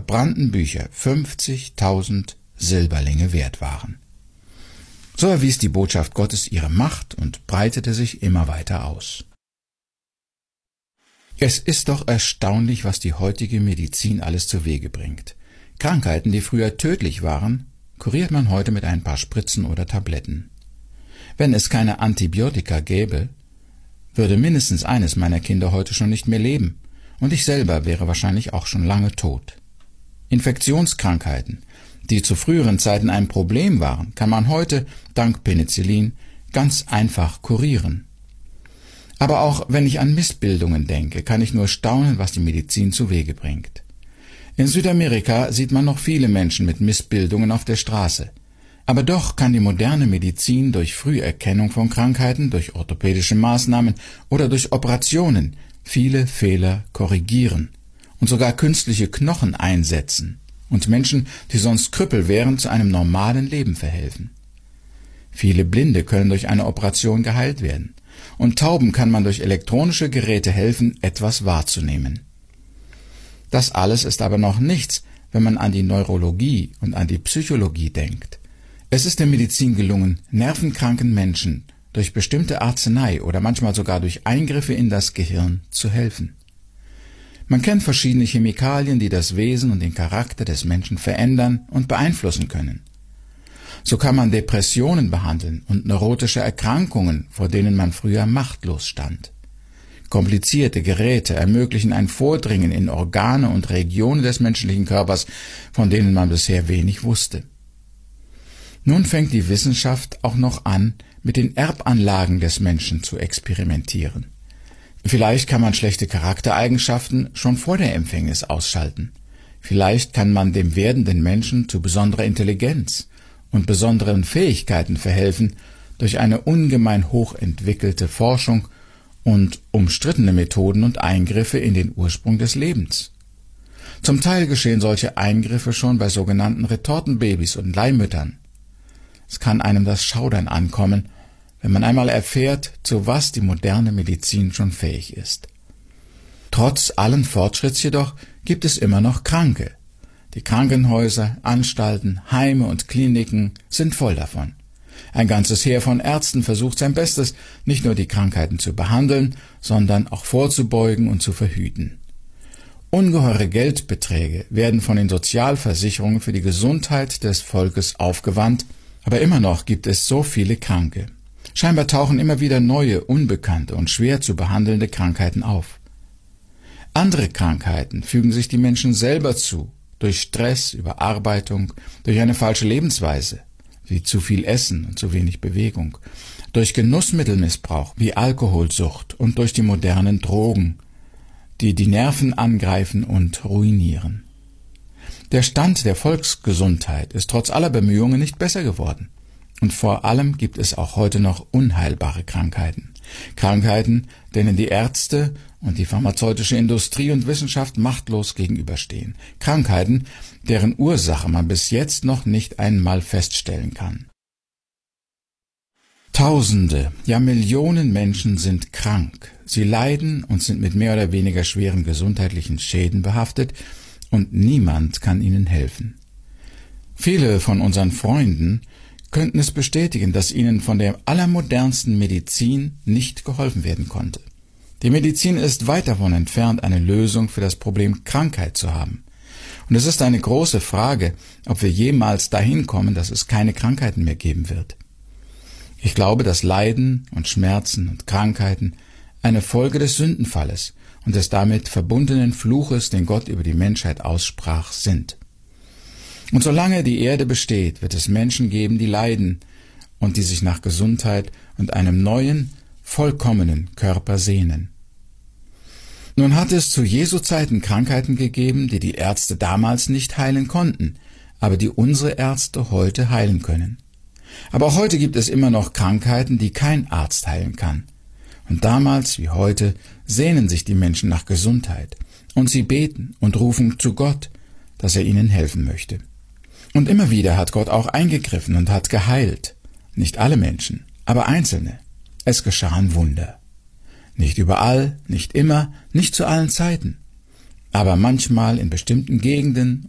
verbrannten Bücher 50.000 Silberlinge wert waren. So erwies die Botschaft Gottes ihre Macht und breitete sich immer weiter aus. Es ist doch erstaunlich, was die heutige Medizin alles zuwege bringt. Krankheiten, die früher tödlich waren, kuriert man heute mit ein paar Spritzen oder Tabletten. Wenn es keine Antibiotika gäbe, würde mindestens eines meiner Kinder heute schon nicht mehr leben, und ich selber wäre wahrscheinlich auch schon lange tot. Infektionskrankheiten, die zu früheren Zeiten ein Problem waren, kann man heute, dank Penicillin, ganz einfach kurieren. Aber auch wenn ich an Missbildungen denke, kann ich nur staunen, was die Medizin zuwege bringt. In Südamerika sieht man noch viele Menschen mit Missbildungen auf der Straße. Aber doch kann die moderne Medizin durch Früherkennung von Krankheiten, durch orthopädische Maßnahmen oder durch Operationen viele Fehler korrigieren und sogar künstliche Knochen einsetzen und Menschen, die sonst Krüppel wären, zu einem normalen Leben verhelfen. Viele Blinde können durch eine Operation geheilt werden. Und Tauben kann man durch elektronische Geräte helfen, etwas wahrzunehmen. Das alles ist aber noch nichts, wenn man an die Neurologie und an die Psychologie denkt. Es ist der Medizin gelungen, nervenkranken Menschen durch bestimmte Arznei oder manchmal sogar durch Eingriffe in das Gehirn zu helfen. Man kennt verschiedene Chemikalien, die das Wesen und den Charakter des Menschen verändern und beeinflussen können. So kann man Depressionen behandeln und neurotische Erkrankungen, vor denen man früher machtlos stand. Komplizierte Geräte ermöglichen ein Vordringen in Organe und Regionen des menschlichen Körpers, von denen man bisher wenig wusste. Nun fängt die Wissenschaft auch noch an, mit den Erbanlagen des Menschen zu experimentieren. Vielleicht kann man schlechte Charaktereigenschaften schon vor der Empfängnis ausschalten. Vielleicht kann man dem werdenden Menschen zu besonderer Intelligenz und besonderen Fähigkeiten verhelfen durch eine ungemein hochentwickelte Forschung und umstrittene Methoden und Eingriffe in den Ursprung des Lebens. Zum Teil geschehen solche Eingriffe schon bei sogenannten Retortenbabys und Leihmüttern. Es kann einem das Schaudern ankommen, wenn man einmal erfährt, zu was die moderne Medizin schon fähig ist. Trotz allen Fortschritts jedoch gibt es immer noch Kranke. Die Krankenhäuser, Anstalten, Heime und Kliniken sind voll davon. Ein ganzes Heer von Ärzten versucht sein Bestes, nicht nur die Krankheiten zu behandeln, sondern auch vorzubeugen und zu verhüten. Ungeheure Geldbeträge werden von den Sozialversicherungen für die Gesundheit des Volkes aufgewandt, aber immer noch gibt es so viele Kranke. Scheinbar tauchen immer wieder neue, unbekannte und schwer zu behandelnde Krankheiten auf. Andere Krankheiten fügen sich die Menschen selber zu, durch Stress, Überarbeitung, durch eine falsche Lebensweise, wie zu viel Essen und zu wenig Bewegung, durch Genussmittelmissbrauch, wie Alkoholsucht und durch die modernen Drogen, die die Nerven angreifen und ruinieren. Der Stand der Volksgesundheit ist trotz aller Bemühungen nicht besser geworden. Und vor allem gibt es auch heute noch unheilbare Krankheiten. Krankheiten, denen die Ärzte und die pharmazeutische Industrie und Wissenschaft machtlos gegenüberstehen. Krankheiten, deren Ursache man bis jetzt noch nicht einmal feststellen kann. Tausende, ja Millionen Menschen sind krank. Sie leiden und sind mit mehr oder weniger schweren gesundheitlichen Schäden behaftet und niemand kann ihnen helfen. Viele von unseren Freunden könnten es bestätigen, dass ihnen von der allermodernsten Medizin nicht geholfen werden konnte. Die Medizin ist weit davon entfernt, eine Lösung für das Problem Krankheit zu haben. Und es ist eine große Frage, ob wir jemals dahin kommen, dass es keine Krankheiten mehr geben wird. Ich glaube, dass Leiden und Schmerzen und Krankheiten eine Folge des Sündenfalles und des damit verbundenen Fluches, den Gott über die Menschheit aussprach, sind. Und solange die Erde besteht, wird es Menschen geben, die leiden und die sich nach Gesundheit und einem neuen, vollkommenen Körper sehnen. Nun hat es zu Jesu Zeiten Krankheiten gegeben, die die Ärzte damals nicht heilen konnten, aber die unsere Ärzte heute heilen können. Aber auch heute gibt es immer noch Krankheiten, die kein Arzt heilen kann. Und damals wie heute sehnen sich die Menschen nach Gesundheit und sie beten und rufen zu Gott, dass er ihnen helfen möchte. Und immer wieder hat Gott auch eingegriffen und hat geheilt. Nicht alle Menschen, aber Einzelne. Es geschahen Wunder. Nicht überall, nicht immer, nicht zu allen Zeiten. Aber manchmal in bestimmten Gegenden